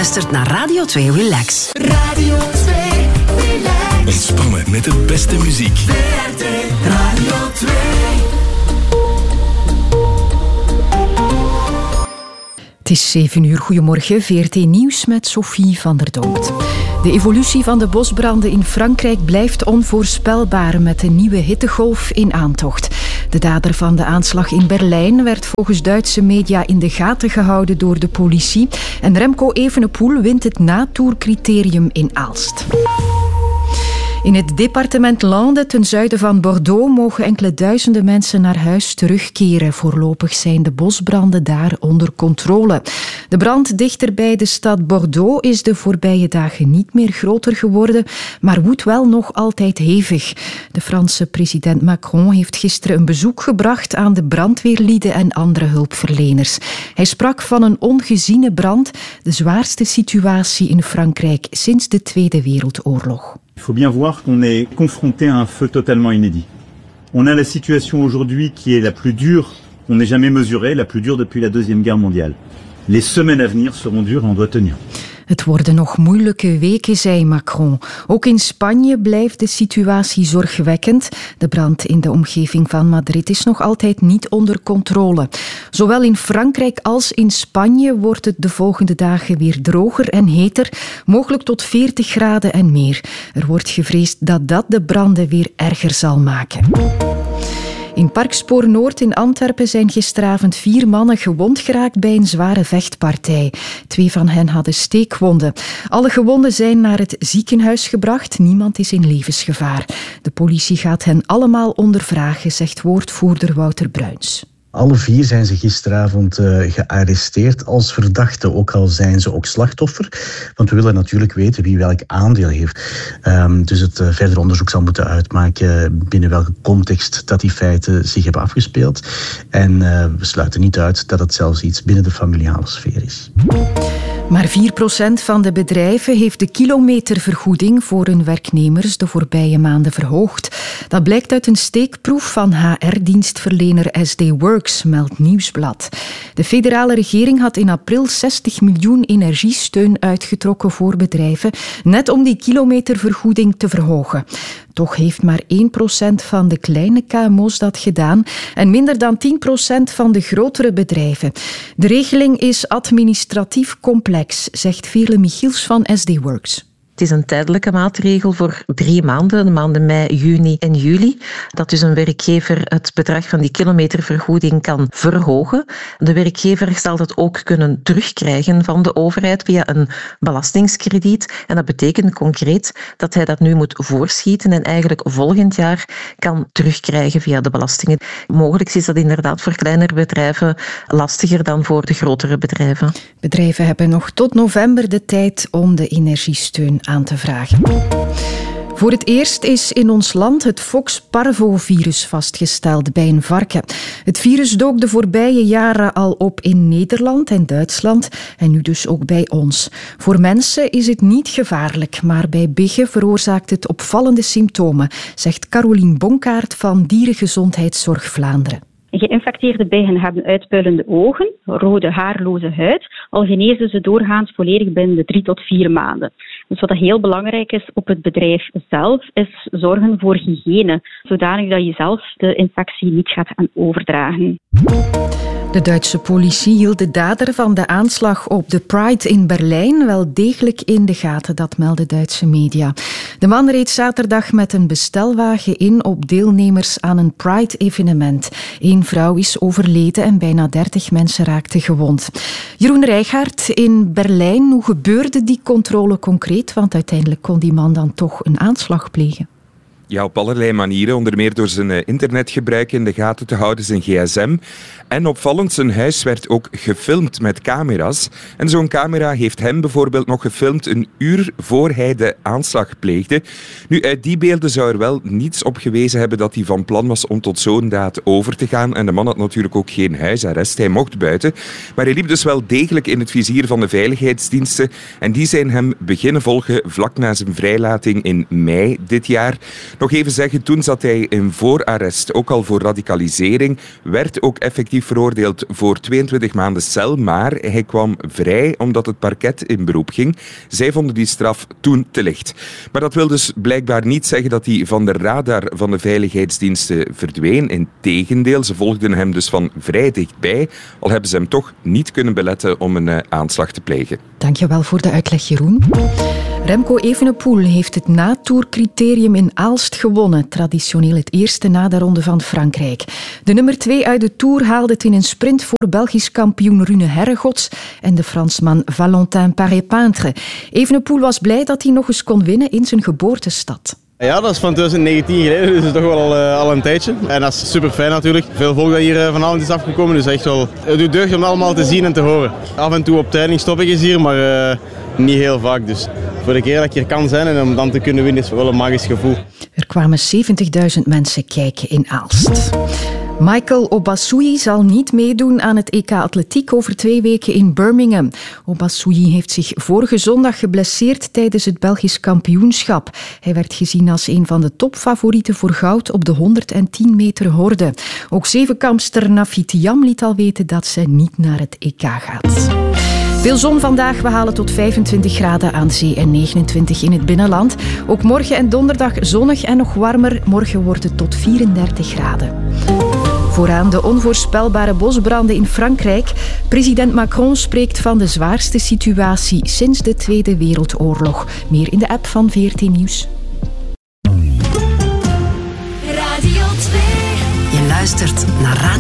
luistert naar Radio 2 Relax. Radio 2 Relax. Ontspannen met de beste muziek. VRT Radio 2. Het is 7 uur. Goedemorgen. VRT Nieuws met Sophie van der Donkt. De evolutie van de bosbranden in Frankrijk blijft onvoorspelbaar met een nieuwe hittegolf in aantocht. De dader van de aanslag in Berlijn werd volgens Duitse media in de gaten gehouden door de politie. En Remco Evenepoel wint het natourcriterium in Aalst. In het departement Landes, ten zuiden van Bordeaux, mogen enkele duizenden mensen naar huis terugkeren. Voorlopig zijn de bosbranden daar onder controle. De brand dichter bij de stad Bordeaux is de voorbije dagen niet meer groter geworden, maar woedt wel nog altijd hevig. De Franse president Macron heeft gisteren een bezoek gebracht aan de brandweerlieden en andere hulpverleners. Hij sprak van een ongeziene brand, de zwaarste situatie in Frankrijk sinds de Tweede Wereldoorlog. Il faut bien voir qu'on est confronté à un feu totalement inédit. On a la situation aujourd'hui qui est la plus dure qu'on ait jamais mesurée, la plus dure depuis la Deuxième Guerre mondiale. Les semaines à venir seront dures et on doit tenir. Het worden nog moeilijke weken, zei Macron. Ook in Spanje blijft de situatie zorgwekkend. De brand in de omgeving van Madrid is nog altijd niet onder controle. Zowel in Frankrijk als in Spanje wordt het de volgende dagen weer droger en heter, mogelijk tot 40 graden en meer. Er wordt gevreesd dat dat de branden weer erger zal maken. In Parkspoor Noord in Antwerpen zijn gisteravond 4 mannen gewond geraakt bij een zware vechtpartij. 2 van hen hadden steekwonden. Alle gewonden zijn naar het ziekenhuis gebracht. Niemand is in levensgevaar. De politie gaat hen allemaal ondervragen, zegt woordvoerder Wouter Bruins. Alle 4 zijn ze gisteravond gearresteerd als verdachten, ook al zijn ze ook slachtoffer. Want we willen natuurlijk weten wie welk aandeel heeft. Dus het verder onderzoek zal moeten uitmaken binnen welke context dat die feiten zich hebben afgespeeld. En we sluiten niet uit dat het zelfs iets binnen de familiale sfeer is. Maar 4% van de bedrijven heeft de kilometervergoeding voor hun werknemers de voorbije maanden verhoogd. Dat blijkt uit een steekproef van HR-dienstverlener SD Works, meldt Nieuwsblad. De federale regering had in april 60 miljoen energiesteun uitgetrokken voor bedrijven, net om die kilometervergoeding te verhogen. Toch heeft maar 1% van de kleine KMO's dat gedaan en minder dan 10% van de grotere bedrijven. De regeling is administratief complex, zegt Veerle Michiels van SD Works. Het is een tijdelijke maatregel voor 3 maanden, de maanden mei, juni en juli. Dat dus een werkgever het bedrag van die kilometervergoeding kan verhogen. De werkgever zal dat ook kunnen terugkrijgen van de overheid via een belastingskrediet. En dat betekent concreet dat hij dat nu moet voorschieten en eigenlijk volgend jaar kan terugkrijgen via de belastingen. Mogelijk is dat inderdaad voor kleinere bedrijven lastiger dan voor de grotere bedrijven. Bedrijven hebben nog tot november de tijd om de energiesteun aan te vragen. Voor het eerst is in ons land het Fox-Parvo-virus vastgesteld bij een varken. Het virus dook de voorbije jaren al op in Nederland en Duitsland en nu dus ook bij ons. Voor mensen is het niet gevaarlijk, maar bij biggen veroorzaakt het opvallende symptomen, zegt Carolien Bonkaert van Dierengezondheidszorg Vlaanderen. Geïnfecteerde biggen hebben uitpuilende ogen, rode haarloze huid, al genezen ze doorgaans volledig binnen de 3 tot 4 maanden. Dus wat heel belangrijk is op het bedrijf zelf, is zorgen voor hygiëne, zodanig dat je zelf de infectie niet gaat gaan overdragen. De Duitse politie hield de dader van de aanslag op de Pride in Berlijn wel degelijk in de gaten, dat melden Duitse media. De man reed zaterdag met een bestelwagen in op deelnemers aan een Pride-evenement. 1 vrouw is overleden en bijna 30 mensen raakten gewond. Jeroen Rijgaard, in Berlijn, hoe gebeurde die controle concreet? Want uiteindelijk kon die man dan toch een aanslag plegen. Ja, op allerlei manieren. Onder meer door zijn internetgebruik in de gaten te houden, zijn gsm. En opvallend, zijn huis werd ook gefilmd met camera's. En zo'n camera heeft hem bijvoorbeeld nog gefilmd 1 uur voor hij de aanslag pleegde. Nu, uit die beelden zou er wel niets op gewezen hebben dat hij van plan was om tot zo'n daad over te gaan. En de man had natuurlijk ook geen huisarrest. Hij mocht buiten. Maar hij liep dus wel degelijk in het vizier van de veiligheidsdiensten. En die zijn hem beginnen volgen vlak na zijn vrijlating in mei dit jaar. Nog even zeggen, toen zat hij in voorarrest, ook al voor radicalisering, werd ook effectief veroordeeld voor 22 maanden cel, maar hij kwam vrij omdat het parket in beroep ging. Zij vonden die straf toen te licht. Maar dat wil dus blijkbaar niet zeggen dat hij van de radar van de veiligheidsdiensten verdween. Integendeel, ze volgden hem dus van vrij dichtbij, al hebben ze hem toch niet kunnen beletten om een aanslag te plegen. Dankjewel voor de uitleg, Jeroen. Remco Evenepoel heeft het natourcriterium in Aalst gewonnen. Traditioneel het eerste na de Ronde van Frankrijk. De nummer 2 uit de Tour haalde het in een sprint voor Belgisch kampioen Rune Herregots en de Fransman Valentin Paré-Peintre. Evenepoel was blij dat hij nog eens kon winnen in zijn geboortestad. Ja, dat is van 2019 geleden, dus dat is toch wel al een tijdje. En dat is super fijn natuurlijk. Veel volk dat hier vanavond is afgekomen, dus echt wel, het doet deugd om het allemaal te zien en te horen. Af en toe op training stop ik eens hier, maar niet heel vaak. Dus voor de keer dat ik hier kan zijn en om dan te kunnen winnen is wel een magisch gevoel. Er kwamen 70.000 mensen kijken in Aalst. Michael Obasui zal niet meedoen aan het EK Atletiek over 2 weken in Birmingham. Obasui heeft zich vorige zondag geblesseerd tijdens het Belgisch kampioenschap. Hij werd gezien als een van de topfavorieten voor goud op de 110 meter horde. Ook zevenkampster Nafit Thiam liet al weten dat ze niet naar het EK gaat. Veel zon vandaag. We halen tot 25 graden aan zee en 29 in het binnenland. Ook morgen en donderdag zonnig en nog warmer. Morgen wordt het tot 34 graden. Vooraan de onvoorspelbare bosbranden in Frankrijk. President Macron spreekt van de zwaarste situatie sinds de Tweede Wereldoorlog. Meer in de app van VRT Nieuws. Radio 2. Je luistert naar Radio